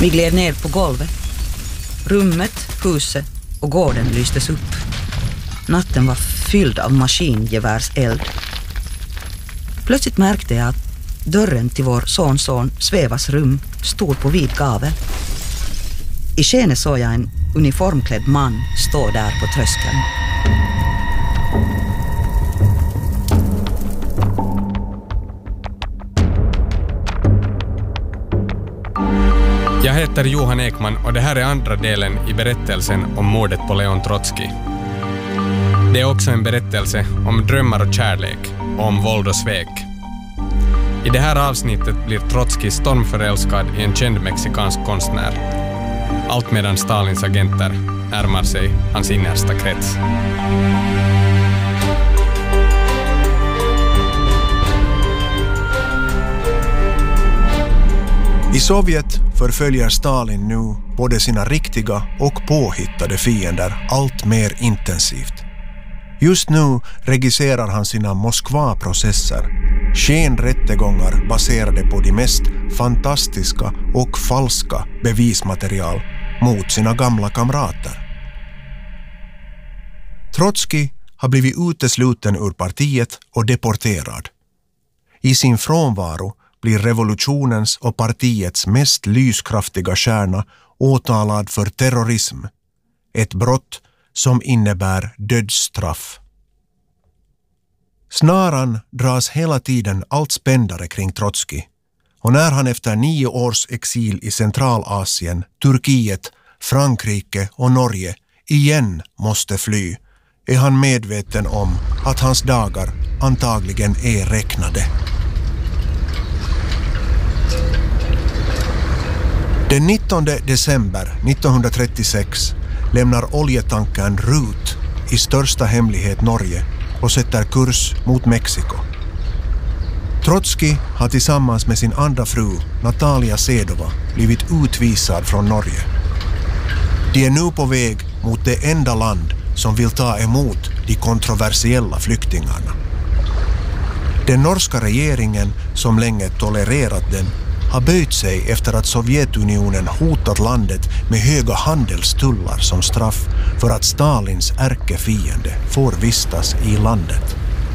Vi gled ner på golvet. Rummet, huset och gården lystes upp. Natten var fylld av maskingevärseld. Plötsligt märkte jag att dörren till vår sonson Svevas rum stod på vid gavel. I skenet såg jag en uniformklädd man stå där på tröskeln. Jag heter Johan Ekman och det här är andra delen i berättelsen om mordet på Leon Trotsky. Det är också en berättelse om drömmar och kärlek och om våld och svek. I det här avsnittet blir Trotsky stormförälskad i en känd mexikansk konstnär. Allt medan Stalins agenter närmar sig hans innersta krets. I Sovjet förföljer Stalin nu både sina riktiga och påhittade fiender allt mer intensivt. Just nu regisserar han sina Moskva-processer, skenrättegångar baserade på de mest fantastiska och falska bevismaterial mot sina gamla kamrater. Trotsky har blivit utesluten ur partiet och deporterad. I sin frånvaro blir revolutionens och partiets mest lyskraftiga stjärna åtalad för terrorism, ett brott som innebär dödsstraff. Snaran dras hela tiden allt spändare kring Trotsky, och när han efter 9 års exil i Centralasien, Turkiet, Frankrike och Norge igen måste fly, är han medveten om att hans dagar antagligen är räknade. Den 19 december 1936 lämnar oljetankern Rut i största hemlighet Norge och sätter kurs mot Mexiko. Trotsky har tillsammans med sin andra fru, Natalia Sedova, blivit utvisad från Norge. De är nu på väg mot det enda land som vill ta emot de kontroversiella flyktingarna. Den norska regeringen, som länge tolererat dem, har böjt sig efter att Sovjetunionen hotat landet med höga handelstullar som straff för att Stalins ärkefiende får vistas i landet.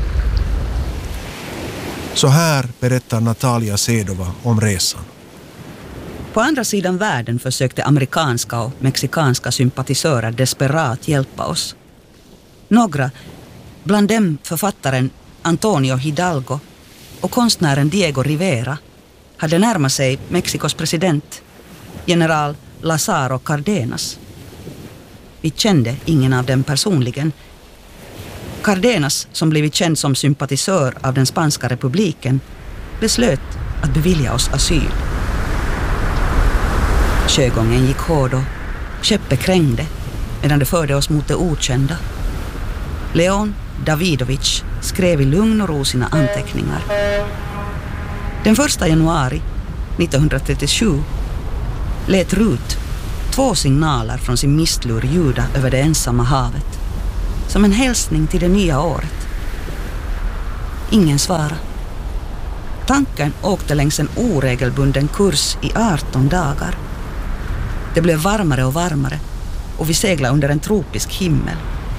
Så här berättar Natalia Sedova om resan. På andra sidan världen försökte amerikanska och mexikanska sympatisörer desperat hjälpa oss. Några, bland dem författaren Antonio Hidalgo och konstnären Diego Rivera, hade närmat sig Mexikos president, general Lázaro Cárdenas. Vi kände ingen av dem personligen. Cárdenas, som blivit känd som sympatisör av den spanska republiken, beslöt att bevilja oss asyl. Sjögången gick hård och käppe krängde medan det förde oss mot det okända. Leon Davidovich skrev i lugn och ro sina anteckningar. Den 1 januari 1937 lät Rut 2 signaler från sin mistlur ljuda över det ensamma havet, som en hälsning till det nya året. Ingen svarade. Tanken åkte längs en oregelbunden kurs i 18 dagar. Det blev varmare och varmare och vi seglade under en tropisk himmel.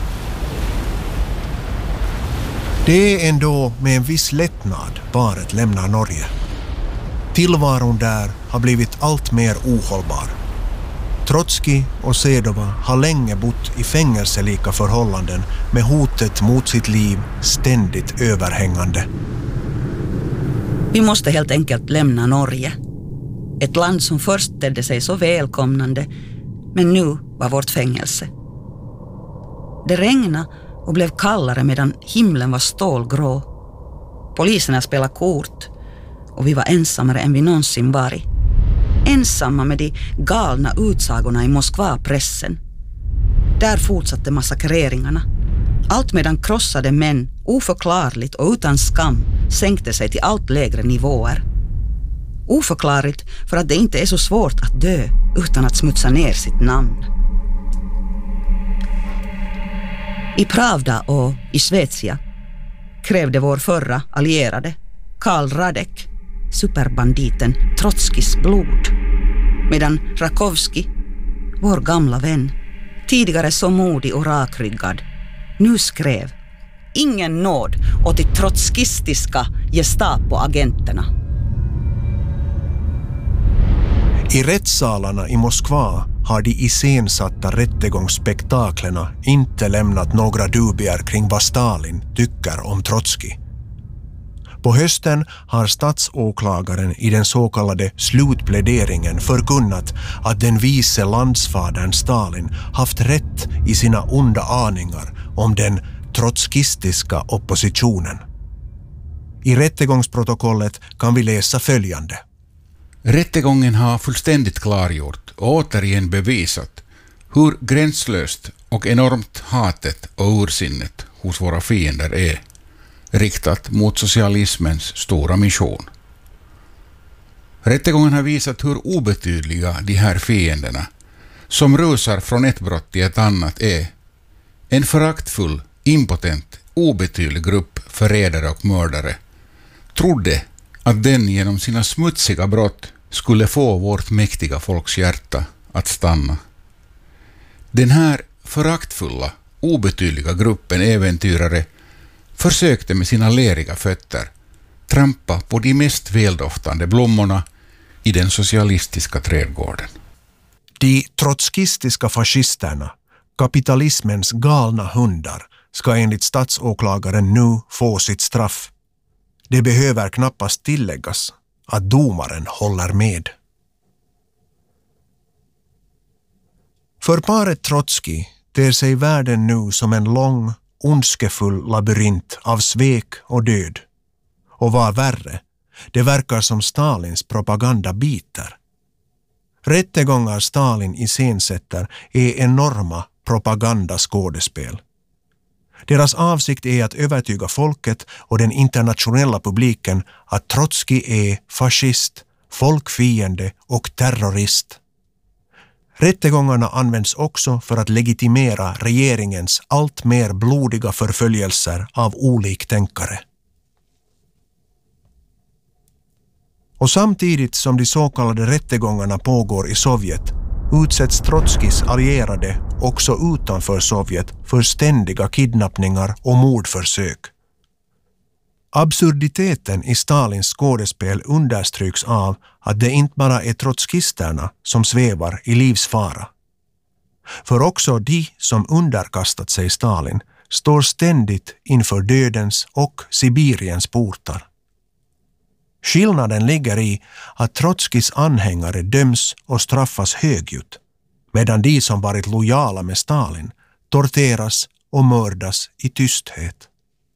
Det är ändå med en viss lättnad paret lämnar Norge. Tillvaron där har blivit allt mer ohållbar. Trotsky och Sedova har länge bott i fängelselika förhållanden med hotet mot sitt liv ständigt överhängande. Vi måste helt enkelt lämna Norge. Ett land som först tedde sig så välkomnande, men nu var vårt fängelse. Det regnade och blev kallare medan himlen var stålgrå. Poliserna spelade kort och vi var ensammare än vi någonsin varit. Ensamma med de galna utsagorna i Moskva-pressen. Där fortsatte massakreringarna. Allt medan krossade män oförklarligt och utan skam sänkte sig till allt lägre nivåer. Oförklarligt för att det inte är så svårt att dö utan att smutsa ner sitt namn. I Pravda och i Svezia krävde vår förra allierade, Karl Radek, superbanditen Trotskys blod. Medan Rakovski, vår gamla vän, tidigare så modig och rakryggad, nu skrev: ingen nåd åt de trotskistiska Gestapo-agenterna. I rättssalarna i Moskva har de iscensatta rättegångsspektaklerna inte lämnat några dubier kring vad Stalin tycker om Trotskij. På hösten har statsåklagaren i den så kallade slutpläderingen förkunnat att den vise landsfadern Stalin haft rätt i sina onda aningar om den trotskistiska oppositionen. I rättegångsprotokollet kan vi läsa följande. Rättegången har fullständigt klargjort och återigen bevisat hur gränslöst och enormt hatet och ursinnet hos våra fiender är riktat mot socialismens stora mission. Rättegången har visat hur obetydliga de här fienderna, som rusar från ett brott till ett annat, är. En föraktfull, impotent, obetydlig grupp förrädare och mördare trodde att den genom sina smutsiga brott skulle få vårt mäktiga folks hjärta att stanna. Den här föraktfulla, obetydliga gruppen äventyrare försökte med sina leriga fötter trampa på de mest väldoftande blommorna i den socialistiska trädgården. De trotskistiska fascisterna, kapitalismens galna hundar, ska enligt statsåklagaren nu få sitt straff. Det behöver knappast tilläggas att domaren håller med. För paret Trotskij ter sig världen nu som en lång, ondskefull labyrint av svek och död. Och vad värre, det verkar som Stalins propaganda biter. Rättegångar Stalin iscensätter är enorma propagandaskådespel. Deras avsikt är att övertyga folket och den internationella publiken att Trotskij är fascist, folkfiende och terrorist. Rättegångarna används också för att legitimera regeringens allt mer blodiga förföljelser av oliktänkare. Och samtidigt som de så kallade rättegångarna pågår i Sovjet utsätts Trotskijs allierade också utanför Sovjet för ständiga kidnappningar och mordförsök. Absurditeten i Stalins skådespel understryks av att det inte bara är trotskisterna som svävar i livsfara. För också de som underkastat sig Stalin står ständigt inför dödens och Sibiriens portar. Skillnaden ligger i att Trotskijs anhängare döms och straffas högljutt, medan de som varit lojala med Stalin torteras och mördas i tysthet.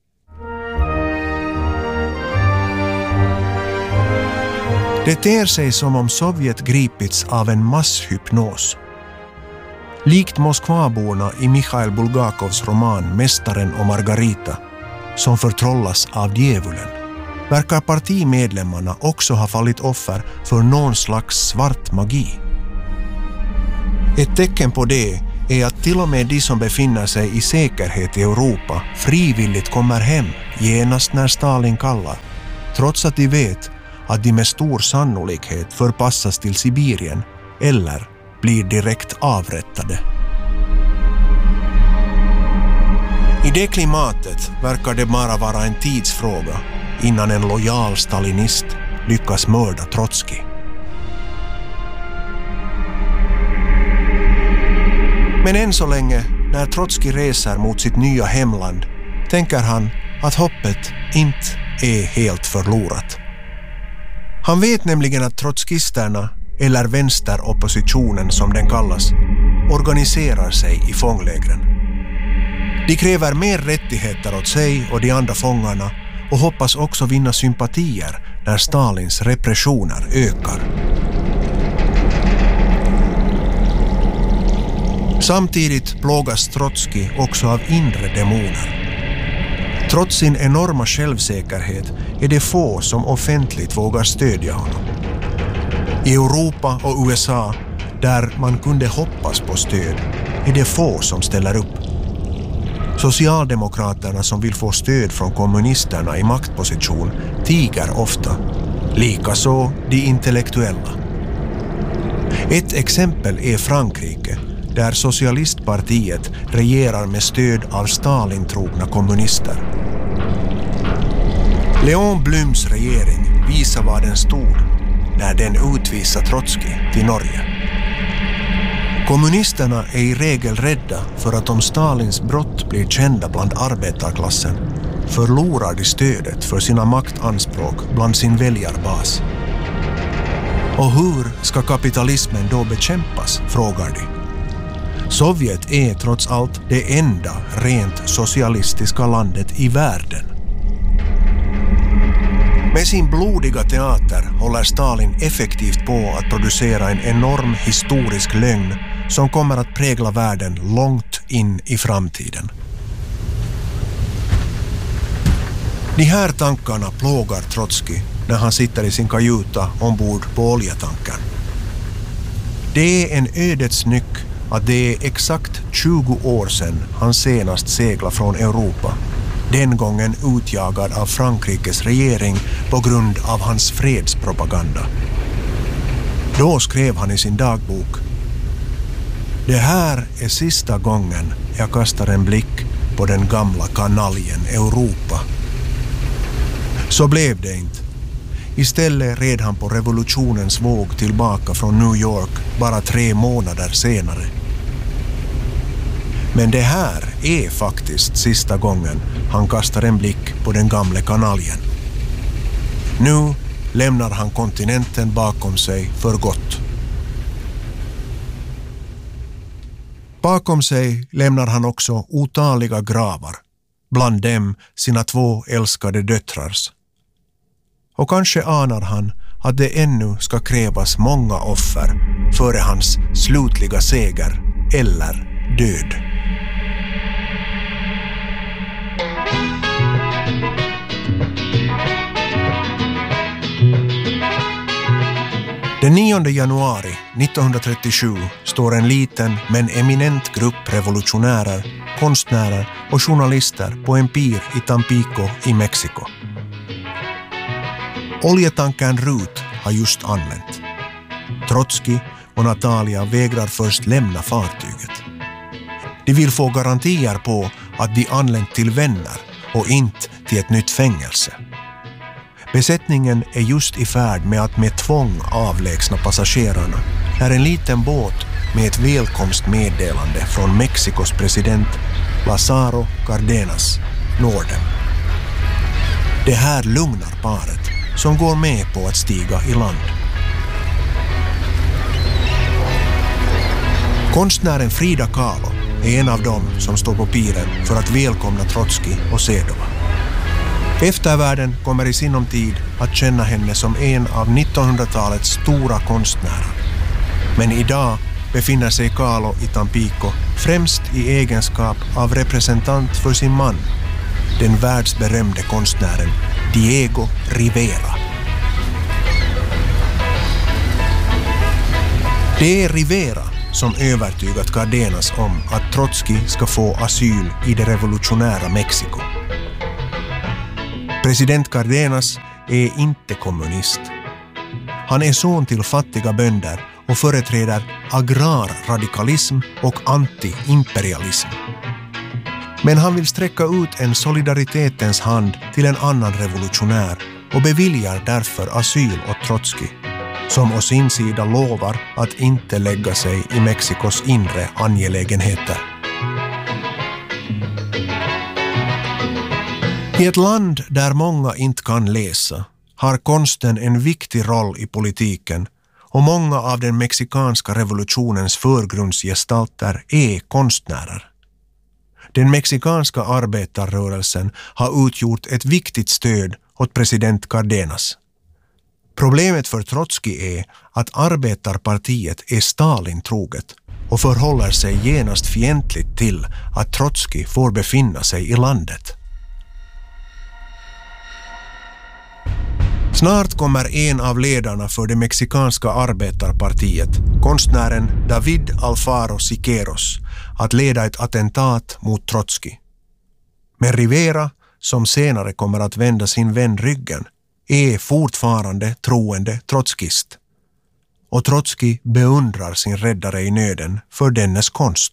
Det ter sig som om Sovjet gripits av en masshypnos. Likt Moskvaborna i Mikhail Bulgakovs roman Mästaren och Margarita, som förtrollas av djävulen, verkar partimedlemmarna också ha fallit offer för någon slags svart magi. Ett tecken på det är att till och med de som befinner sig i säkerhet i Europa frivilligt kommer hem genast när Stalin kallar, trots att de vet att de med stor sannolikhet förpassas till Sibirien eller blir direkt avrättade. I det klimatet verkar det bara vara en tidsfråga innan en lojal stalinist lyckas mörda Trotskij. Men än så länge, när Trotskij reser mot sitt nya hemland, tänker han att hoppet inte är helt förlorat. Han vet nämligen att trotskisterna, eller vänsteroppositionen som den kallas, organiserar sig i fånglägren. De kräver mer rättigheter åt sig och de andra fångarna och hoppas också vinna sympatier när Stalins repressioner ökar. Samtidigt plågas Trotskij också av inre demoner. Trots sin enorma självsäkerhet är det få som offentligt vågar stödja honom. I Europa och USA, där man kunde hoppas på stöd, är det få som ställer upp. Socialdemokraterna som vill få stöd från kommunisterna i maktposition tiger ofta, likaså de intellektuella. Ett exempel är Frankrike, där socialistpartiet regerar med stöd av Stalin-trogna kommunister. Léon Blumes regering visar vad den stod när den utvisar Trotskij till Norge. Kommunisterna är i regel rädda för att om Stalins brott blir kända bland arbetarklassen förlorar de stödet för sina maktanspråk bland sin väljarbas. Och hur ska kapitalismen då bekämpas, frågar de. Sovjet är trots allt det enda rent socialistiska landet i världen. Med sin blodiga teater håller Stalin effektivt på att producera en enorm historisk lögn som kommer att prägla världen långt in i framtiden. De här tankarna plågar Trotskij när han sitter i sin kajuta ombord på oljetankern. Det är en ödets nyck att det är exakt 20 år sedan han senast seglade från Europa, den gången utjagad av Frankrikes regering på grund av hans fredspropaganda. Då skrev han i sin dagbok: "Det här är sista gången jag kastar en blick på den gamla kanaljen Europa." Så blev det inte. Istället red han på revolutionens våg tillbaka från New York bara 3 månader senare. Men det här är faktiskt sista gången han kastar en blick på den gamla kanaljen. Nu lämnar han kontinenten bakom sig för gott. Bakom sig lämnar han också otaliga gravar, bland dem sina 2 älskade döttrars. Och kanske anar han att det ännu ska krävas många offer före hans slutliga seger eller död. Den 9 januari 1937 står en liten men eminent grupp revolutionärer, konstnärer och journalister på en pir i Tampico i Mexiko. Oljetankern Ruth har just anlänt. Trotskij och Natalia vägrar först lämna fartyget. De vill få garantier på att de anlänt till vänner och inte till ett nytt fängelse. Besättningen är just i färd med att med tvång avlägsna passagerarna när en liten båt med ett välkomstmeddelande från Mexikos president Lázaro Cárdenas når dem. Det här lugnar paret som går med på att stiga i land. Konstnären Frida Kahlo är en av dem som står på piren för att välkomna Trotskij och Sedova. Eftervärlden kommer i sinom tid att känna henne som en av 1900-talets stora konstnärer. Men idag befinner sig Kahlo i Tampico främst i egenskap av representant för sin man, den världsberömde konstnären Diego Rivera. Det är Rivera som övertygat Cárdenas om att Trotskij ska få asyl i det revolutionära Mexiko. President Cárdenas är inte kommunist. Han är son till fattiga bönder och företräder agrarradikalism och anti-imperialism. Men han vill sträcka ut en solidaritetens hand till en annan revolutionär och beviljar därför asyl åt Trotskij, som å sin sida lovar att inte lägga sig i Mexikos inre angelägenheter. I ett land där många inte kan läsa har konsten en viktig roll i politiken, och många av den mexikanska revolutionens förgrundsgestalter är konstnärer. Den mexikanska arbetarrörelsen har utgjort ett viktigt stöd åt president Cárdenas. Problemet för Trotskij är att arbetarpartiet är Stalin-troget och förhåller sig genast fientligt till att Trotskij får befinna sig i landet. Snart kommer en av ledarna för det mexikanska arbetarpartiet, konstnären David Alfaro Siqueiros, att leda ett attentat mot Trotskij. Men Rivera, som senare kommer att vända sin vän ryggen, är fortfarande troende trotskist. och Trotskij beundrar sin räddare i nöden för dennes konst.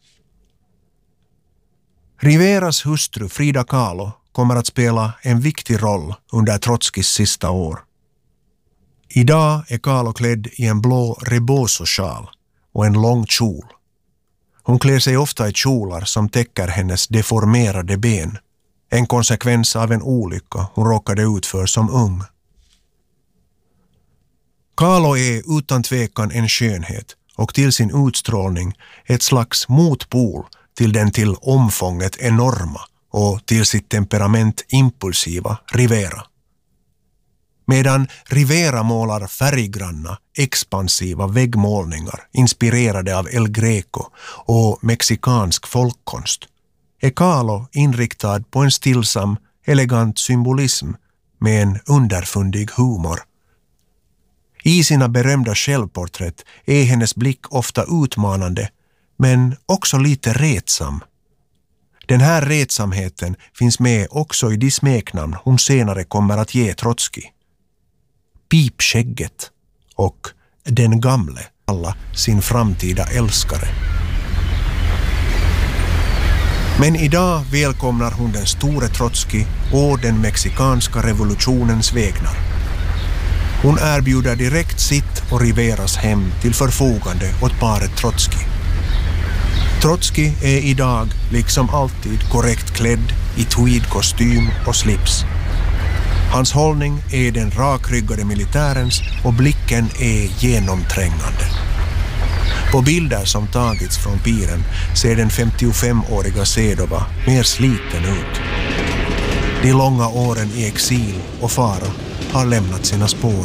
Riveras hustru Frida Kahlo kommer att spela en viktig roll under Trotskijs sista år. Idag är Kahlo klädd i en blå rebozo-sjal och en lång kjol. Hon klär sig ofta i kjolar som täcker hennes deformerade ben, en konsekvens av en olycka hon råkade ut för som ung. Kahlo är utan tvekan en skönhet och till sin utstrålning ett slags motpol till den till omfånget enorma och till sitt temperament impulsiva Rivera. Medan Rivera målar färggranna, expansiva väggmålningar inspirerade av El Greco och mexikansk folkkonst, är Kahlo inriktad på en stillsam, elegant symbolism med en underfundig humor. I sina berömda självporträtt är hennes blick ofta utmanande, men också lite retsam. Den här retsamheten finns med också i de smeknamn hon senare kommer att ge Trotskij. Pipskägget och den gamle, alla sin framtida älskare. Men idag välkomnar hon den store Trotskij och den mexikanska revolutionens vägnar. Hon erbjuder direkt sitt och Riveras hem till förfogande åt paret Trotskij. Trotskij är idag, liksom alltid, korrekt klädd i tweedkostym och slips. Hans hållning är den rakryggade militärens och blicken är genomträngande. På bilder som tagits från piren ser den 55-åriga Sedova mer sliten ut. De långa åren i exil och fara har lämnat sina spår.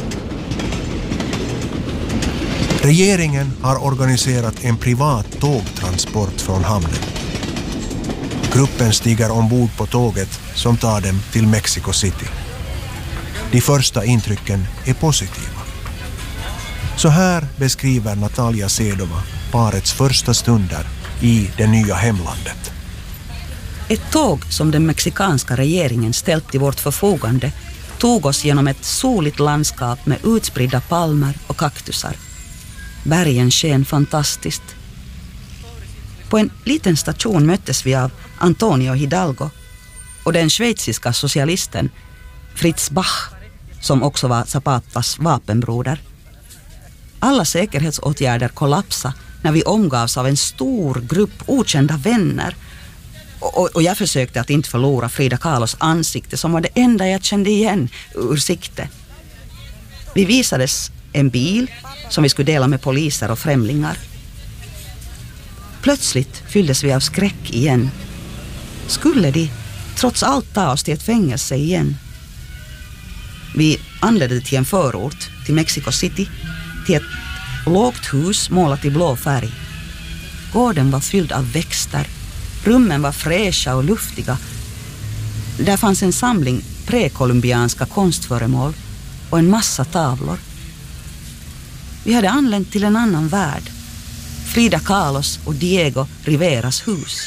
Regeringen har organiserat en privat tågtransport från hamnen. Gruppen stiger ombord på tåget som tar dem till Mexico City. De första intrycken är positiva. Så här beskriver Natalia Sedova parets första stunder i det nya hemlandet. Ett tåg som den mexikanska regeringen ställt till vårt förfogande tog oss genom ett soligt landskap med utspridda palmer och kaktusar. Bergen sken fantastiskt. På en liten station möttes vi av Antonio Hidalgo och den schweiziska socialisten Fritz Bach, som också var Zapatas vapenbroder. Alla säkerhetsåtgärder kollapsade när vi omgavs av en stor grupp okända vänner. Och jag försökte att inte förlora Frida Kahlos ansikte som var det enda jag kände igen ur sikte. Vi visades en bil som vi skulle dela med poliser och främlingar. Plötsligt fylldes vi av skräck igen. Skulle de trots allt ta oss till ett fängelse igen? Vi anlände till en förort, till Mexico City, till ett lågt hus målat i blå färg. Gården var fylld av växter. Rummen var fräscha och luftiga. Där fanns en samling prekolumbianska konstföremål och en massa tavlor. Vi hade anlänt till en annan värld. Frida Kahlos och Diego Riveras hus.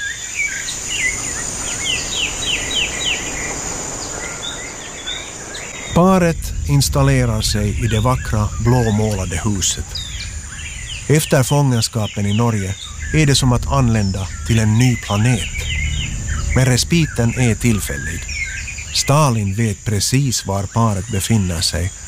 Paret installerar sig i det vackra blåmålade huset. Efter fångenskapen i Norge är det som att anlända till en ny planet. Men respiten är tillfällig. Stalin vet precis var paret befinner sig